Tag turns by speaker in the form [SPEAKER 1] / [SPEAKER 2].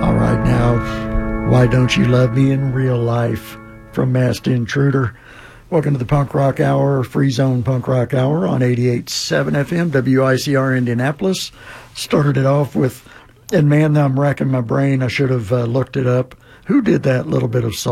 [SPEAKER 1] All right, now, Why Don't You Love Me in Real Life from Masked Intruder. Welcome to the Punk Rock Hour, Free Zone Punk Rock Hour on 88.7 FM, WICR Indianapolis. Started it off with, and man, I'm racking my brain. I should have looked it up. Who did that little bit of song?